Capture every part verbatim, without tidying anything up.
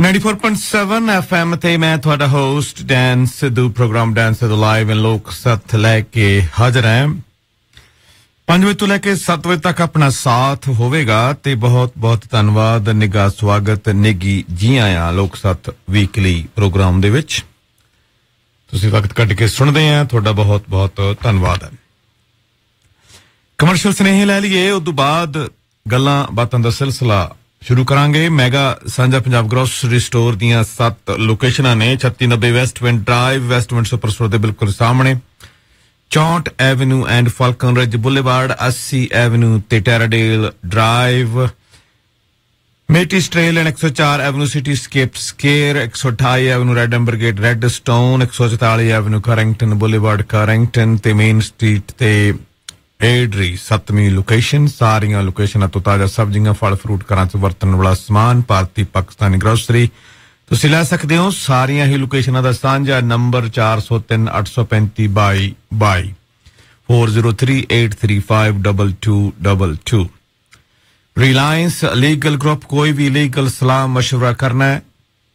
ninety-four point seven F M ਤੇ ਮੈਂ ਤੁਹਾਡਾ host Dan Sidhu programme Dan Sidhu live ਇਨ ਲੋਕ ਸੱਤ ਲੈ ਕੇ ਹਾਜ਼ਰ ਹਾਂ ਪੰਜ ਵਜੇ ਤੋਂ ਲੈ ਕੇ ਸੱਤ ਵਜੇ ਤੱਕ ਆਪਣਾ ਸਾਥ ਹੋਵੇਗਾ ਤੇ ਬਹੁਤ ਬਹੁਤ ਧੰਨਵਾਦ ਨਿੱਘਾ ਸਵਾਗਤ ਨਿੱਘੀ ਜੀ ਆਇਆਂ ਲੋਕ ਸੱਤ ਵੀਕਲੀ ਪ੍ਰੋਗਰਾਮ ਦੇ ਵਿੱਚ ਤੁਸੀਂ ਵਕਤ ਕੱਢ ਕੇ ਸੁਣਦੇ ਆ ਤੁਹਾਡਾ ਬਹੁਤ ਬਹੁਤ ਧੰਨਵਾਦ ਹੈ ਕਮਰਸ਼ੀਅਲ ਸਨੇਹ ਲੈ ਲਈਏ ਉਸ ਤੋਂ ਬਾਅਦ ਗੱਲਾਂ ਬਾਤਾਂ ਦਾ ਸਿਲਸਿਲਾ ਸ਼ੁਰੂ ਕਰਾਂਗੇ ਮੈਗਾ ਸਾਂਝਾ ਪੰਜਾਬ ਗਰੋਸਰੀ ਸਟੋਰ ਦੀਆਂ ਸੱਤ ਲੋਕੇਸ਼ਨਾਂ ਨੇ thirty ninety ਵੈਸਟਵਿੰਡ drive ਵੈਸਟਵਿੰਡ super store ਦੇ ਬਿਲਕੁਲ ਸਾਹਮਣੇ ਚੌਂਹਠ avenue and Falcon ridge boulevard eighty avenue ਤੇ ਟੈਰਾਡੇਲ drive ਮੇਟਿਸ trail and one oh four avenue city scape square one eighty avenue red amber gate red stone one forty avenue ਕਾਰਿੰਗਟਨ boulevard ਕਾਰਿੰਗਟਨ ਤੇ main street ਤੇ ਏਡਰੀ ਸੱਤਵੀਂ location ਸਾਰੀਆਂ ਲੋਕੇਸ਼ਨਾਂ ਤੋਂ ਤਾਜ਼ਾ ਸਬਜ਼ੀਆਂ ਫਲ fruit ਘਰਾਂ 'ਚ ਵਰਤਣ ਵਾਲਾ ਸਮਾਨ ਭਾਰਤੀ ਪਾਕਿਸਤਾਨੀ ਗਰੋਸਰੀ ਤੁਸੀਂ ਲੈ ਸਕਦੇ ਹੋ ਸਾਰੀਆਂ ਹੀ ਲੋਕੇਸ਼ਨਾਂ ਦਾ ਸਾਂਝਾ number four oh three eight five five ਬਾਈ ਬਾਈ four oh three eight three five two two two two Reliance legal group ਕੋਈ ਵੀ ਲੀਗਲ ਸਲਾਹ ਮਸ਼ਵਰਾ ਕਰਨਾ ਹੈ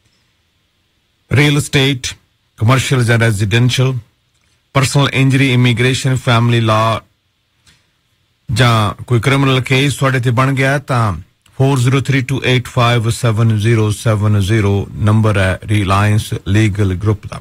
ਰੀਅਲ estate commercial ਜਾਂ residential personal injury immigration family law ਜਾਂ ਕੋਈ ਕ੍ਰਿਮੀਨਲ ਕੇਸ ਤੁਹਾਡੇ ਤੇ ਬਣ ਗਿਆ ਤਾਂ four oh three two eight five seven oh seven oh number ਹੈ ਰਿਲਾਇੰਸ ਲੀਗਲ ਗਰੁੱਪ ਦਾ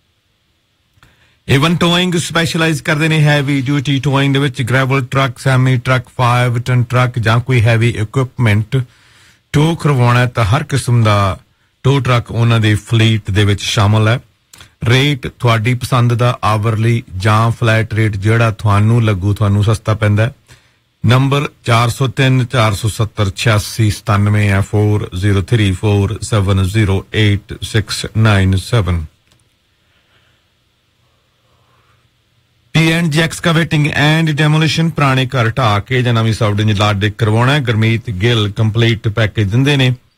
ਇਵਨ ਟੋਇੰਗ ਸਪੈਸ਼ਲਾਈਜ਼ ਕਰਦੇ ਨੇ ਹੈਵੀ ਡਿਊਟੀ ਟੋਇੰਗ ਦੇ ਵਿੱਚ gravel truck semi truck five ton truck ਜਾਂ ਕੋਈ ਹੈਵੀ ਇਕਵਿਪਮੈਂਟ ਟੋ ਕਰਵਾਉਣਾ ਤਾਂ ਹਰ ਕਿਸਮ ਦਾ ਟੋ ਟਰੱਕ ਉਹਨਾਂ ਦੀ ਫਲੀਟ ਦੇ ਵਿੱਚ ਸ਼ਾਮਲ ਹੈ ਰੇਟ ਤੁਹਾਡੀ ਪਸੰਦ ਦਾ ਆਵਰਲੀ ਜਾਂ ਫਲੈਟ ਰੇਟ ਜਿਹੜਾ ਤੁਹਾਨੂੰ ਲੱਗੂ ਤੁਹਾਨੂੰ ਸਸਤਾ ਪੈਂਦਾ number four oh three four seven zero eight six seven nine ਹੈ four oh three four seven zero eight six nine seven P and G Excavating and Demolition ਪੁਰਾਣੇ ਘਰ ਢਾਹ ਕੇ ਜਾਂ ਨਵੀਂ ਸਬਡਿੰਗ ਲਾਟ ਦੇ ਕਰਵਾਉਣਾ ਗਰਮੀਤ ਗਿੱਲ ਕੰਪਲੀਟ ਪੈਕੇਜ ਦਿੰਦੇ ਨੇ